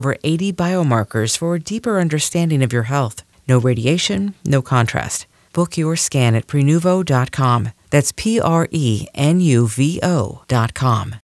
over 80 biomarkers for a deeper understanding of your health. No radiation, no contrast. Book your scan at Prenuvo.com. That's Prenuvo.com.